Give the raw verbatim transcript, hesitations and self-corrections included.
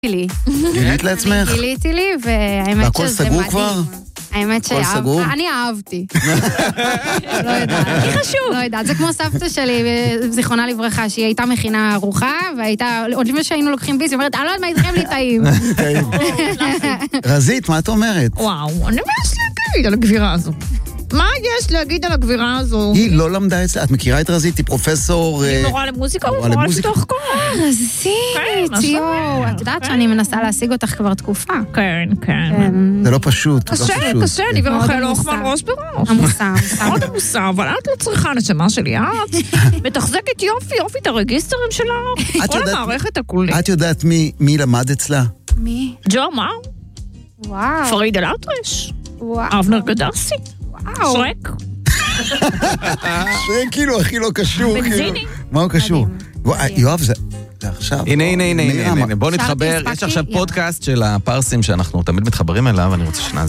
לי. גילית לעצמך? גיליתי לי, והאמת והכל שזה סגור מדהים. כבר? האמת שאני אהבתי. לא יודעת. הכי חשוב. לא יודעת, זה כמו סבתא שלי, זיכרונה לברכה, שהיא הייתה מכינה ארוחה, והייתה, עוד לפני שהיינו לוקחים ביס, היא אומרת, אני לא יודעת מה איתכם לי טעים. רזית, מה את אומרת? וואו, אני מה יש להגיד על הגבירה הזו? מה יש להגיד על הגבירה הזו? היא לא למדה אצלה, את מכירה את רזית? היא פרופסור... היא מורה למוזיקה או מורה לפיתוח קול? רזית, יואו, את יודעת שאני מנסה להשיג אותך כבר תקופה. כן, כן. זה לא פשוט. קשה, קשה, אני ורחל אוכמן ראש בראש. עמוסה, עמוסה. מאוד עמוסה, אבל את לא צריכה נשמה שלי, את מתחזקת יופי, יופי את הרגיסטרים שלה, כל המערכת הכולית. את יודעת מי למד אצלה? מי? ג'ו מר. וואו. פריד אל-אטרש. וואו. אבנר גדסי. וואו. שרק. שרק כאילו הכי לא קשור. בנזיני. מה הוא קשור? יואב, זה עכשיו. הנה, הנה, הנה, הנה. בוא נתחבר, יש עכשיו פודקאסט של הפרסים שאנחנו תמיד מתחברים אליו, אני רוצה שנאזין.